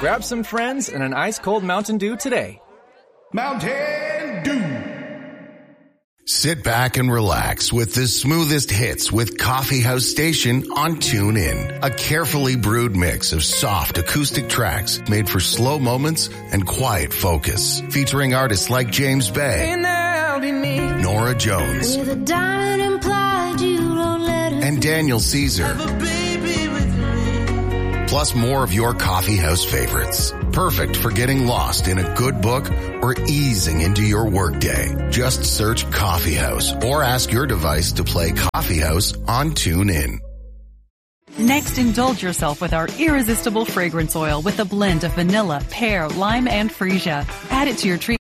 Grab some friends and an ice-cold Mountain Dew today. Mountain Dew. Sit back and relax with the smoothest hits with Coffee House Station on TuneIn. A carefully brewed mix of soft acoustic tracks made for slow moments and quiet focus. Featuring artists like James Bay, Nora Jones, and Daniel Caesar. Plus more of your coffee house favorites. Perfect for getting lost in a good book or easing into your workday. Just search Coffee House or ask your device to play Coffee House on TuneIn. Next, indulge yourself with our irresistible fragrance oil with a blend of vanilla, pear, lime, and freesia. Add it to your treat.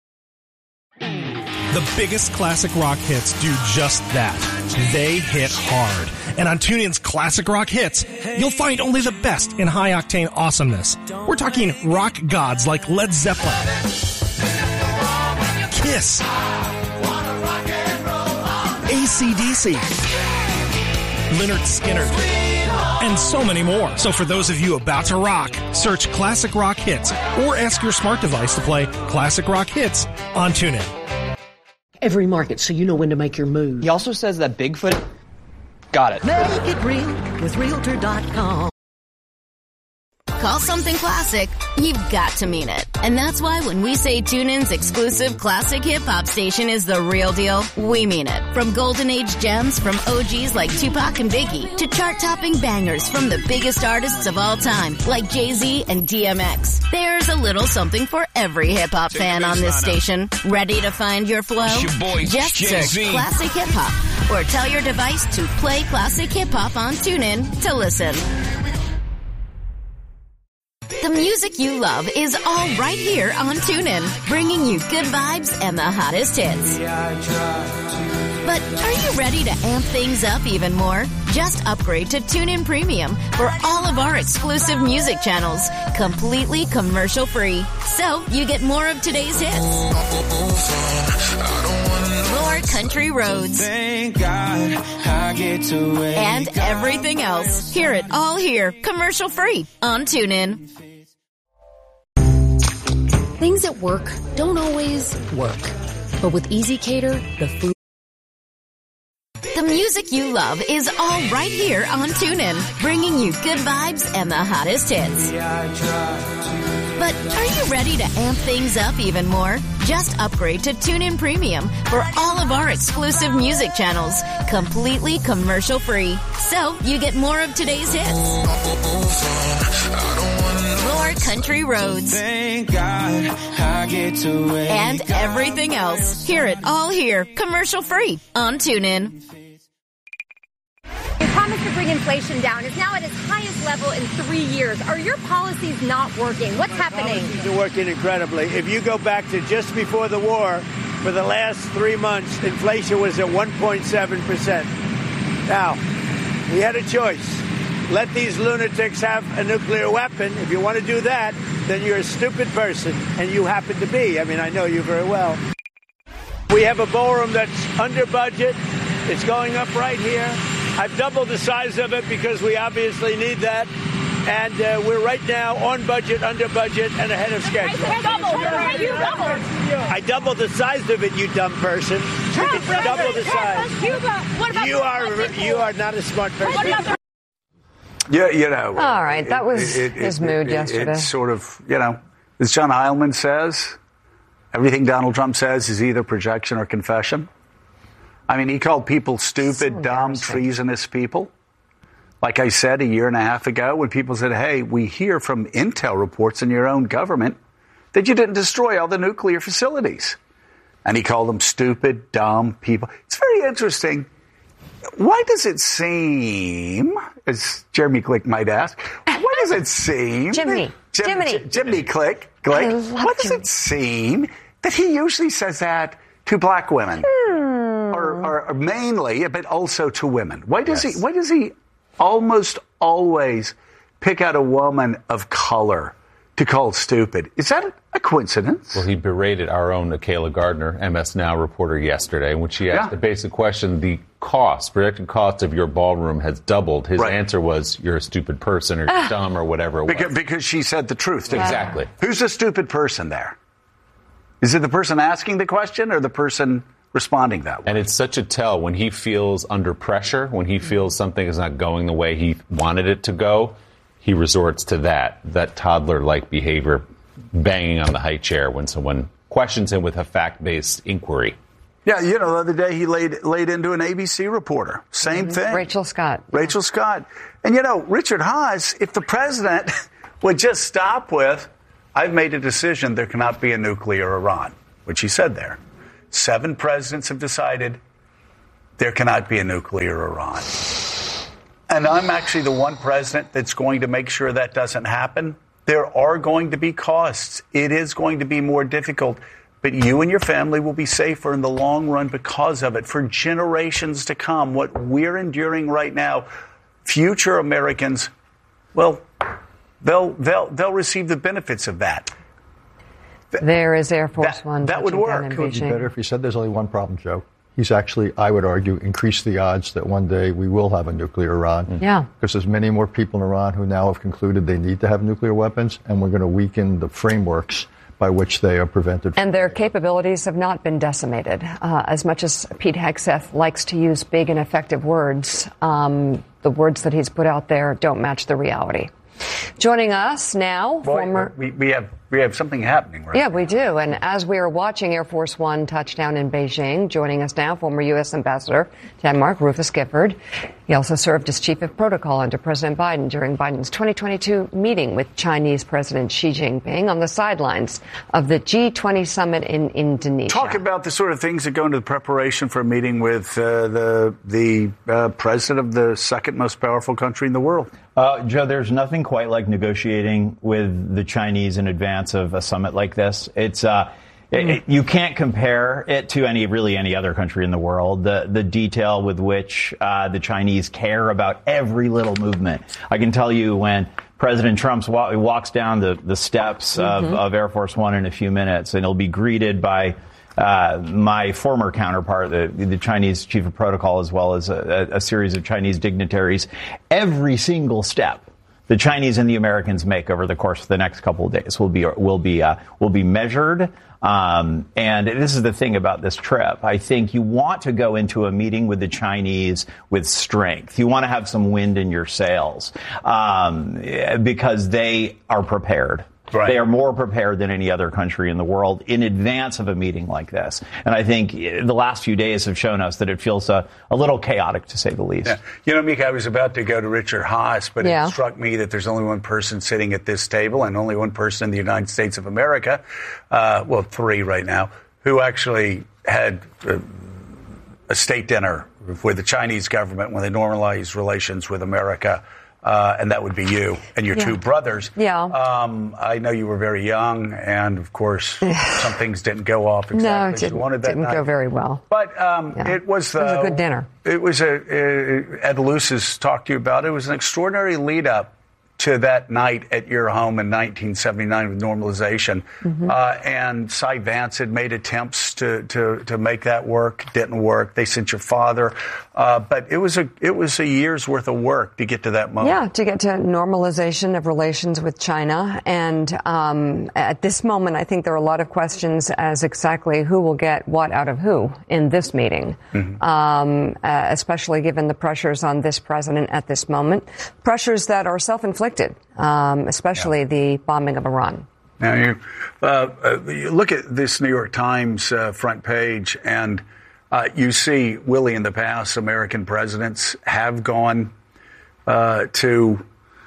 The biggest classic rock hits do just that. They hit hard. And on TuneIn's Classic Rock Hits, you'll find only the best in high-octane awesomeness. We're talking rock gods like Led Zeppelin, Kiss, AC/DC, Lynyrd Skynyrd, and so many more. So for those of you about to rock, search Classic Rock Hits or ask your smart device to play Classic Rock Hits on TuneIn. Every market, so you know when to make your move. He also says that Bigfoot... Got it. Make it real with Realtor.com. Call something classic, you've got to mean it. And that's why when we say TuneIn's exclusive classic hip-hop station is the real deal, we mean it. From golden age gems from OGs like Tupac and Biggie to chart-topping bangers from the biggest artists of all time like Jay-Z and DMX. There's a little something for every hip-hop fan on this station. Ready to find your flow? Just search Classic Hip-Hop or tell your device to play Classic Hip-Hop on TuneIn to listen. The music you love is all right here on TuneIn, bringing you good vibes and the hottest hits. But are you ready to amp things up even more? Just upgrade to TuneIn Premium for all of our exclusive music channels, completely commercial-free. So you get more of today's hits. More country roads. And everything else. Hear it all here, commercial-free on TuneIn. Things at work don't always work. But with EasyCater, the food... The music you love is all right here on TuneIn, bringing you good vibes and the hottest hits. But are you ready to amp things up even more? Just upgrade to TuneIn Premium for all of our exclusive music channels, completely commercial-free. So you get more of today's hits. More country roads. And everything else. Hear it all here, commercial-free on TuneIn. Your promise to bring inflation down is now at its highest level in 3 years. Are your policies not working? What's happening? Policies are working incredibly. If you go back to just before the war, for the last 3 months, inflation was at 1.7%. Now, we had a choice. Let these lunatics have a nuclear weapon. If you want to do that, then you're a stupid person, and you happen to be. I mean, I know you very well. We have a ballroom that's under budget. It's going up right here. I've doubled the size of it because we obviously need that. And we're right now on budget, under budget, and ahead of schedule. I doubled the size of it, you dumb person. Double the size. You are not a smart person. Yeah, you know. All right, that was his mood yesterday. It's sort of, you know, as John Heilman says, everything Donald Trump says is either projection or confession. I mean, he called people stupid, dumb, treasonous people. Like I said a year and a half ago, when people said, hey, we hear from intel reports in your own government that you didn't destroy all the nuclear facilities. And he called them stupid, dumb people. It's very interesting. Why does it seem, as Jeremy Click might ask, why does it seem... Jiminy Click. Why does it seem that he usually says that to black women? Or mainly, but also to women. Why does he almost always pick out a woman of color to call stupid? Is that a coincidence? Well, he berated our own Kayla Gardner, MS Now reporter, yesterday, in which she asked the basic question, the projected cost of your ballroom has doubled. His answer was, you're a stupid person or you're dumb or whatever it was. Because she said the truth. Exactly. Who's the stupid person there? Is it the person asking the question or the person responding that way? And it's such a tell when he feels under pressure, when he feels something is not going the way he wanted it to go, he resorts to that toddler-like behavior, banging on the high chair when someone questions him with a fact-based inquiry. Yeah, the other day he laid into an ABC reporter. Same thing. Rachel Scott. And, Richard Haas, if the president would just stop with, I've made a decision there cannot be a nuclear Iran, which he said there. 7 presidents have decided there cannot be a nuclear Iran. And I'm actually the one president that's going to make sure that doesn't happen. There are going to be costs. It is going to be more difficult. But you and your family will be safer in the long run because of it for generations to come. What we're enduring right now, future Americans, well, they'll receive the benefits of that. There is Air Force One. That would work. It would be better if he said there's only one problem, Joe. He's actually, I would argue, increased the odds that one day we will have a nuclear Iran. Yeah. Because there's many more people in Iran who now have concluded they need to have nuclear weapons, and we're going to weaken the frameworks by which they are prevented. And their capabilities have not been decimated. As much as Pete Hegseth likes to use big and effective words, the words that he's put out there don't match the reality. Joining us now, we have something happening, right? Yeah, we do. And as we are watching Air Force One touchdown in Beijing, joining us now, former U.S. Ambassador to Denmark, Rufus Gifford. He also served as chief of protocol under President Biden during Biden's 2022 meeting with Chinese President Xi Jinping on the sidelines of the G20 summit in Indonesia. Talk about the sort of things that go into the preparation for a meeting with the president of the second most powerful country in the world. Joe, there's nothing quite like negotiating with the Chinese in advance of a summit like this. It's you can't compare it to any other country in the world. The detail with which the Chinese care about every little movement. I can tell you when President Trump walks down the steps of Air Force One in a few minutes, and he'll be greeted by my former counterpart, the Chinese chief of protocol, as well as a series of Chinese dignitaries. Every single step the Chinese and the Americans make over the course of the next couple of days will be measured. And this is the thing about this trip. I think you want to go into a meeting with the Chinese with strength. You want to have some wind in your sails because they are prepared. Right. They are more prepared than any other country in the world in advance of a meeting like this. And I think the last few days have shown us that it feels a little chaotic, to say the least. Yeah. Mika, I was about to go to Richard Haas, but it struck me that there's only one person sitting at this table and only one person in the United States of America, 3 right now, who actually had a state dinner with the Chinese government when they normalized relations with America. And that would be you and your 2 brothers. Yeah. I know you were very young, and of course, some things didn't go off exactly as you wanted that night. Didn't go very well. But it was a good dinner. It was Ed Luce has talked to you about it. It was an extraordinary lead up to that night at your home in 1979 with normalization. And Cy Vance had made attempts to make that work. Didn't work. They sent your father. But it was a year's worth of work to get to that moment. Yeah, to get to normalization of relations with China. And at this moment, I think there are a lot of questions as exactly who will get what out of who in this meeting, especially given the pressures on this president at this moment, pressures that are self-inflicted. Especially the bombing of Iran. Now, you look at this New York Times front page, and you see, Willie, in the past, American presidents have gone to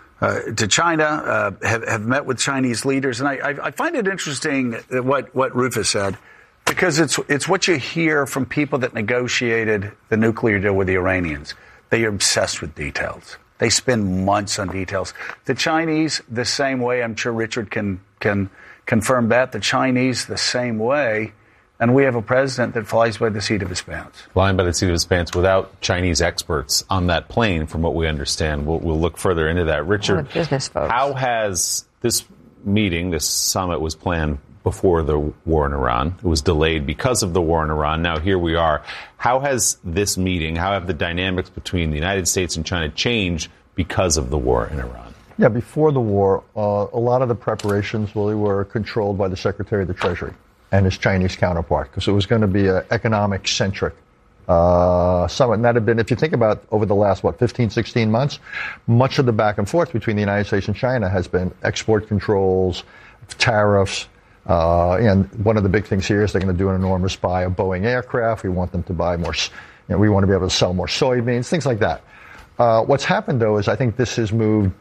China, have met with Chinese leaders. And I find it interesting what Rufus said, because it's what you hear from people that negotiated the nuclear deal with the Iranians. They are obsessed with details. They spend months on details. The Chinese, the same way. I'm sure Richard can confirm that. The Chinese, the same way. And we have a president that flies by the seat of his pants. Flying by the seat of his pants without Chinese experts on that plane, from what we understand. We'll look further into that. Richard, business folks. How has this meeting, this summit was planned before the war in Iran. It was delayed because of the war in Iran. Now here we are. How has this meeting, how have the dynamics between the United States and China changed because of the war in Iran? Yeah, before the war, a lot of the preparations really were controlled by the Secretary of the Treasury and his Chinese counterpart, because it was going to be an economic-centric summit. And that had been, if you think about over the last, 15, 16 months, much of the back and forth between the United States and China has been export controls, tariffs. And one of the big things here is they're going to do an enormous buy of Boeing aircraft. We want them to buy more, we want to be able to sell more soybeans, things like that. What's happened, though, is I think this has moved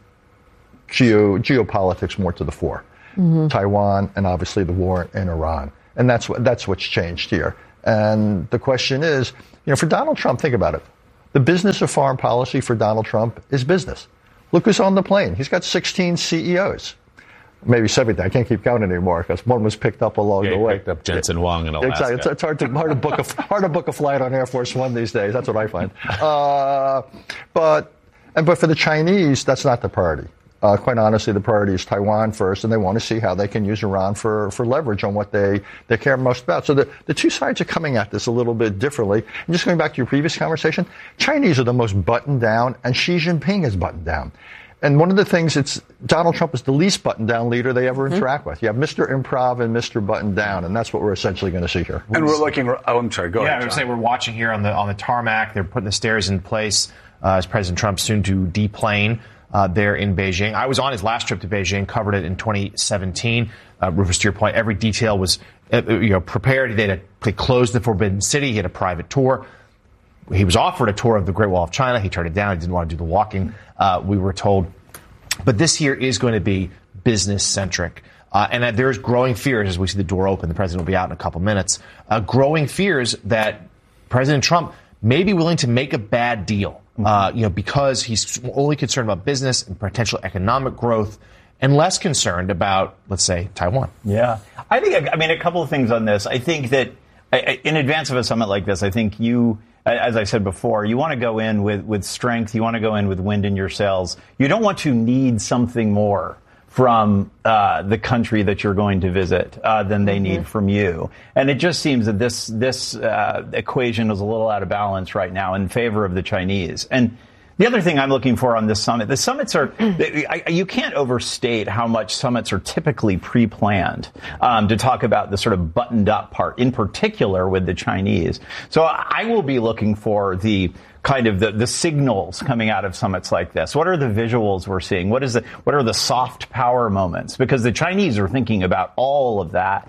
geopolitics more to the fore. Mm-hmm. Taiwan and obviously the war in Iran. And that's what's changed here. And the question is, for Donald Trump, think about it. The business of foreign policy for Donald Trump is business. Look who's on the plane. He's got 16 CEOs. Maybe 17. I can't keep counting anymore because one was picked up along the way. Picked up Jensen Huang in Alaska. Exactly. It's hard to book a flight on Air Force One these days. That's what I find. But for the Chinese, that's not the priority. Quite honestly, the priority is Taiwan first, and they want to see how they can use Iran for leverage on what they care most about. So the two sides are coming at this a little bit differently. And just going back to your previous conversation, Chinese are the most buttoned down, and Xi Jinping is buttoned down. And one of the things, Donald Trump is the least buttoned-down leader they ever interact with. You have Mr. Improv and Mr. Buttoned-Down, and that's what we're essentially going to see here. And we're looking. Oh, I'm sorry. Go ahead. Yeah, I would say we're watching here on the tarmac. They're putting the stairs in place as President Trump soon to deplane there in Beijing. I was on his last trip to Beijing, covered it in 2017. Rufus, to your point, every detail was prepared. They closed the Forbidden City. He had a private tour. He was offered a tour of the Great Wall of China. He turned it down. He didn't want to do the walking, we were told. But this year is going to be business-centric. And there's growing fears, as we see the door open, the president will be out in a couple minutes, growing fears that President Trump may be willing to make a bad deal, because he's only concerned about business and potential economic growth and less concerned about, let's say, Taiwan. Yeah. I think, a couple of things on this. I think that in advance of a summit like this, I think as I said before, you want to go in with strength. You want to go in with wind in your sails. You don't want to need something more from the country that you're going to visit than they need from you. And it just seems that this equation is a little out of balance right now in favor of the Chinese. And the other thing I'm looking for on this summit, the summits are, you can't overstate how much summits are typically pre-planned to talk about the sort of buttoned up part, in particular with the Chinese. So I will be looking for the kind of the signals coming out of summits like this. What are the visuals we're seeing? What are the soft power moments? Because the Chinese are thinking about all of that.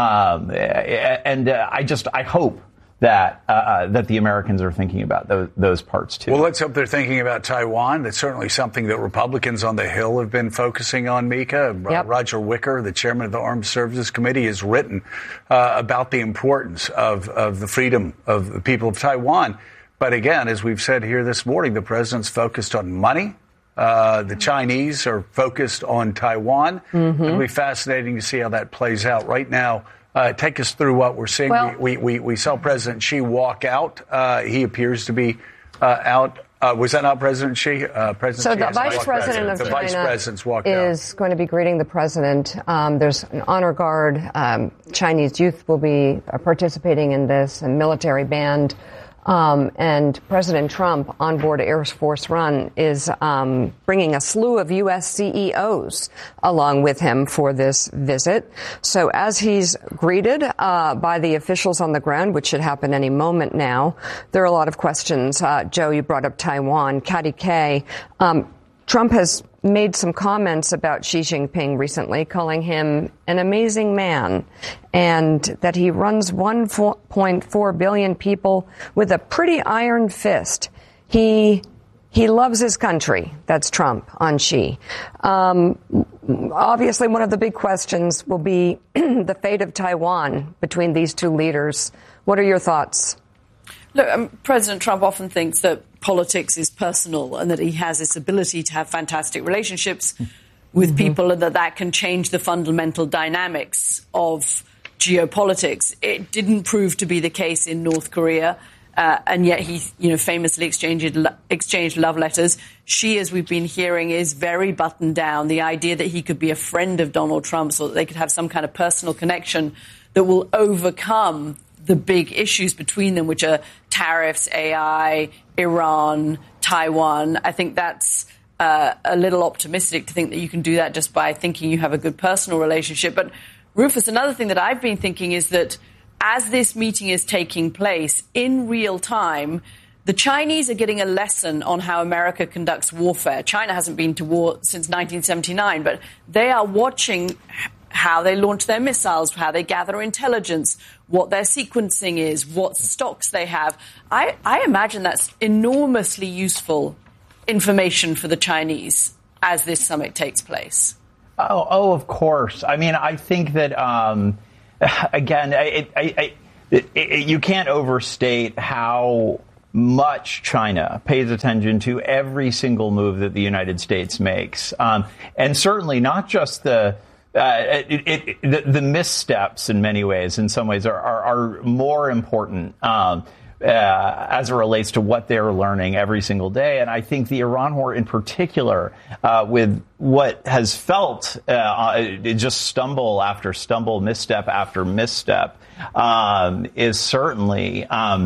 I hope that the Americans are thinking about those parts too. Well, let's hope they're thinking about Taiwan. That's certainly something that Republicans on the Hill have been focusing on, Mika. Yep. Roger Wicker, the chairman of the Armed Services Committee, has written about the importance of the freedom of the people of Taiwan. But again, as we've said here this morning, the president's focused on money. The Chinese are focused on Taiwan. Mm-hmm. It'll be fascinating to see how that plays out. Right now, take us through what we're seeing. Well, we saw President Xi walk out. He appears to be out. Was that not President Xi? So the vice president of China is going to be greeting the president. There's an honor guard. Chinese youth will be participating in this, a military band. And President Trump on board Air Force One is bringing a slew of U.S. CEOs along with him for this visit. So as he's greeted by the officials on the ground, which should happen any moment now, there are a lot of questions. Joe, you brought up Taiwan. Katty Kay. Trump has made some comments about Xi Jinping recently, calling him an amazing man, and that he runs 1.4 billion people with a pretty iron fist. He loves his country. That's Trump on Xi. Obviously, one of the big questions will be the fate of Taiwan between these two leaders. What are your thoughts? Look, President Trump often thinks that politics is personal and that he has this ability to have fantastic relationships with people and that can change the fundamental dynamics of geopolitics. It didn't prove to be the case in North Korea, and yet he, famously exchanged love letters. Xi, as we've been hearing, is very buttoned down. The idea that he could be a friend of Donald Trump's or that they could have some kind of personal connection that will overcome the big issues between them, which are tariffs, AI, Iran, Taiwan. I think that's a little optimistic to think that you can do that just by thinking you have a good personal relationship. But, Rufus, another thing that I've been thinking is that as this meeting is taking place in real time, the Chinese are getting a lesson on how America conducts warfare. China hasn't been to war since 1979, but they are watching how they launch their missiles, how they gather intelligence, what their sequencing is, what stocks they have. I imagine that's enormously useful information for the Chinese as this summit takes place. Oh, of course. I mean, I think that, again, you can't overstate how much China pays attention to every single move that the United States makes. And certainly not just the missteps in many ways, in some ways, are more important as it relates to what they're learning every single day. And I think the Iran war in particular, with what has felt just stumble after stumble, misstep after misstep, is certainly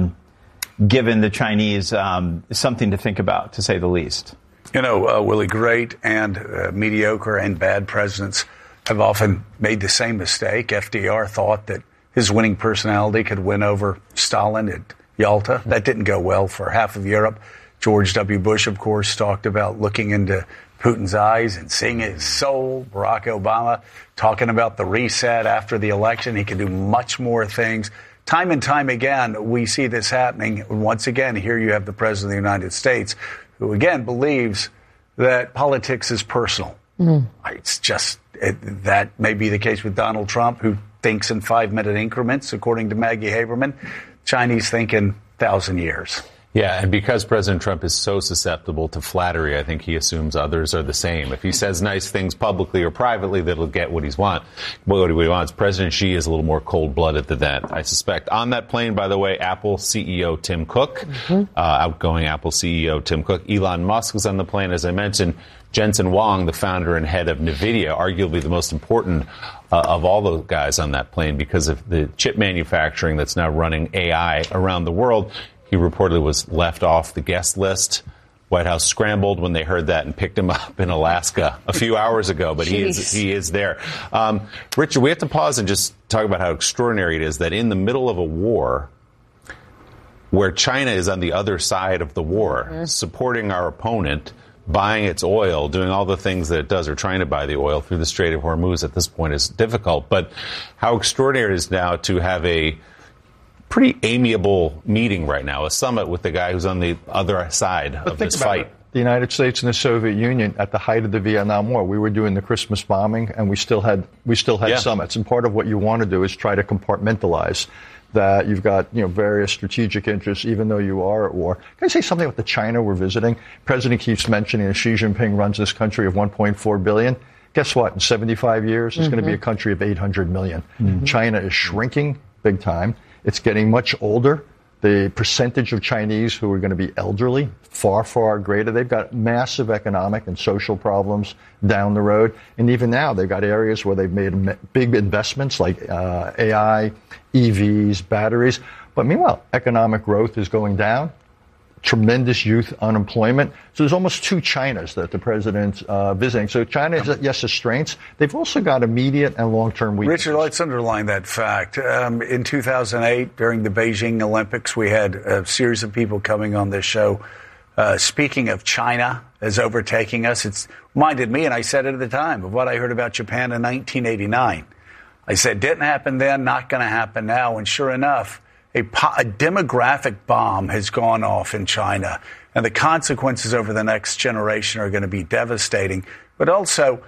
given the Chinese something to think about, to say the least. You know, Willie, great and mediocre and bad presidents have often made the same mistake. FDR thought that his winning personality could win over Stalin at Yalta. That didn't go well for half of Europe. George W. Bush, of course, talked about looking into Putin's eyes and seeing his soul. Barack Obama talking about the reset after the election. He could do much more things. Time and time again, we see this happening. Once again, here you have the President of the United States, who again believes that politics is personal. It's just that may be the case with Donald Trump, who thinks in 5-minute increments, according to Maggie Haberman. Chinese think in 1,000 years. Yeah, and because President Trump is so susceptible to flattery, I think he assumes others are the same. If he says nice things publicly or privately, that'll get what he wants. President Xi is a little more cold-blooded than that, I suspect. On that plane, by the way, Apple CEO Tim Cook, outgoing Apple CEO Tim Cook. Elon Musk was on the plane, as I mentioned. Jensen Huang, the founder and head of NVIDIA, arguably the most important of all those guys on that plane because of the chip manufacturing that's now running AI around the world. He reportedly was left off the guest list. White House scrambled when they heard that and picked him up in Alaska a few hours ago, but he is there. Richard, we have to pause and just talk about how extraordinary it is that in the middle of a war where China is on the other side of the war, supporting our opponent, buying its oil, doing all the things that it does, or trying to buy the oil through the Strait of Hormuz at this point is difficult. But how extraordinary it is now to have a pretty amiable meeting right now, a summit with the guy who's on the other side of this fight. The United States and the Soviet Union at the height of the Vietnam War, we were doing the Christmas bombing, and we still had summits. And part of what you want to do is try to compartmentalize that you've got, various strategic interests, even though you are at war. Can I say something about the China we're visiting? President keeps mentioning that Xi Jinping runs this country of 1.4 billion. Guess what? In 75 years, it's going to be a country of 800 million. China is shrinking big time. It's getting much older. The percentage of Chinese who are going to be elderly, far, far greater. They've got massive economic and social problems down the road. And even now, they've got areas where they've made big investments like AI, EVs, batteries. But meanwhile, economic growth is going down. Tremendous youth unemployment. So there's almost two Chinas that the president's visiting. So China is, yes, a strength. They've also got immediate and long-term weaknesses. Richard, let's underline that fact. In 2008, during the Beijing Olympics, we had a series of people coming on this show speaking of China as overtaking us. It's reminded me, and I said it at the time, of what I heard about Japan in 1989. I said, didn't happen then, not going to happen now. And sure enough, a demographic bomb has gone off in China, and the consequences over the next generation are going to be devastating. But also,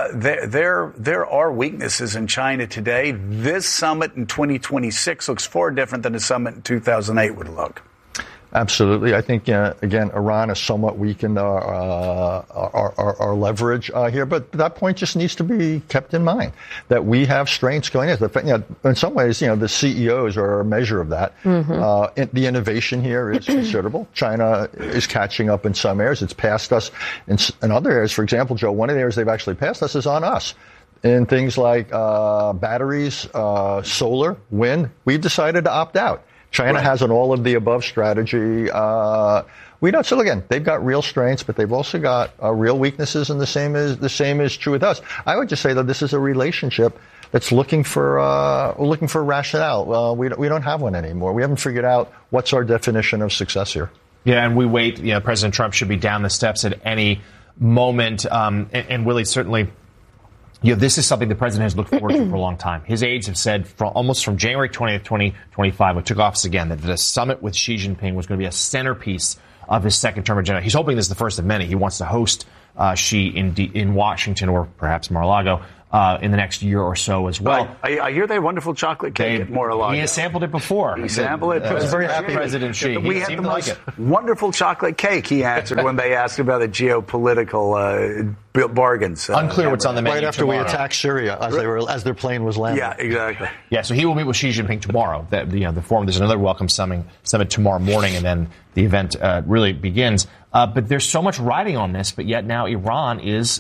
there are weaknesses in China today. This summit in 2026 looks far different than the summit in 2008 would look. Absolutely. I think, again, Iran has somewhat weakened our leverage here, but that point just needs to be kept in mind, that we have strengths going in. In some ways, the CEOs are a measure of that. The innovation here is considerable. China is catching up in some areas. It's passed us in other areas. For example, Joe, one of the areas they've actually passed us is on us. In things like batteries, solar, wind, we've decided to opt out. China has an all-of-the-above strategy. We don't. So again, they've got real strengths, but they've also got real weaknesses, and the same is true with us. I would just say that this is a relationship that's looking for rationale. We don't have one anymore. We haven't figured out what's our definition of success here. Yeah, and we wait. President Trump should be down the steps at any moment. And Willie, certainly, this is something the president has looked forward to for a long time. His aides have said almost from January 20th, 2025, when he took office again, that the summit with Xi Jinping was going to be a centerpiece of his second-term agenda. He's hoping this is the first of many. He wants to host Xi in Washington or perhaps Mar-a-Lago in the next year or so as well. I hear they have wonderful chocolate cake at Mar-a-Lago. He has sampled it before. He sampled it. I was very happy. President Xi. We had the most wonderful chocolate cake, he answered when they asked about the geopolitical bargains. Unclear what's on the menu right after tomorrow. we attacked Syria as their plane was landing. Yeah, exactly. Yeah, so he will meet with Xi Jinping tomorrow. The forum. There's another welcome summit tomorrow morning, and then the event really begins. But there's so much riding on this, but yet now Iran is